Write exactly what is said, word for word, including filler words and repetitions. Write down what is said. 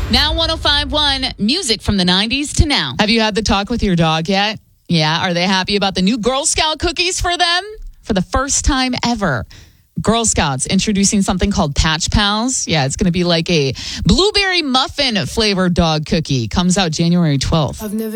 Now one oh five point one, music from the nineties to now. Have you had the talk with your dog yet? Yeah, are they happy about the new Girl Scout cookies for them? For the first time ever, Girl Scouts introducing something called Patch Pals. Yeah, it's going to be like a blueberry muffin flavored dog cookie. Comes out January twelfth. I've never